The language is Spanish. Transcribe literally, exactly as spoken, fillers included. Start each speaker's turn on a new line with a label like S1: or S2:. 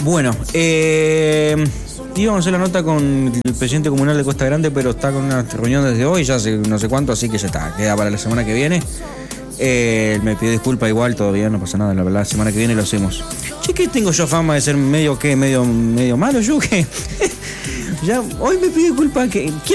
S1: Bueno, eh, íbamos a hacer la nota con el presidente comunal de Costa Grande, pero está con una reunión desde hoy, ya hace no sé cuánto, así que ya está, queda para la semana que viene. Eh, me pidió disculpas igual, todavía no pasa nada, la verdad, la semana que viene lo hacemos. Che, ¿qué tengo yo fama de ser medio, qué, medio, medio malo yo, qué? Ya, hoy me pidió disculpas, que